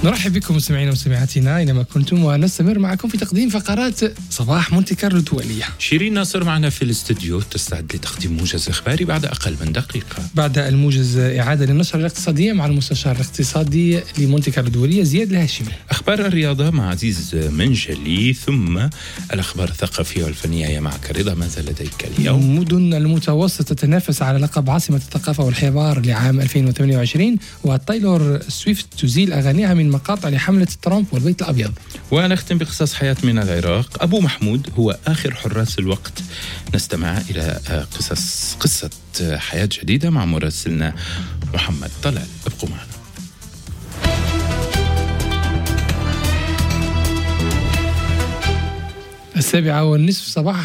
نرحب بكم مستمعينا ومستمعاتنا أينما كنتم، ونستمر معكم في تقديم فقرات صباح مونتي كارلو الدولية. شيرين ناصر معنا في الاستوديو تستعد لتقديم موجز إخباري بعد أقل من دقيقة. بعد الموجز إعادة للنشرة الاقتصادية مع المستشار الاقتصادي لمونتي كارلو الدولية زياد الهاشمي. أخبار الرياضة مع عزيز منجلي، ثم الأخبار الثقافية والفنية معك رضا. ماذا لديك اليوم؟ مدن المتوسط تتنافس على لقب عاصمة الثقافة والحوار لعام 2028، وتايلور سويفت تزيل أغانيها من مقاطع لحملة ترامب والبيت الأبيض. ونختم بقصص حياة من العراق. أبو محمود هو آخر حراس الوقت. نستمع إلى قصة حياة جديدة مع مراسلنا محمد طلال. ابقوا معنا. 7:30 صباحا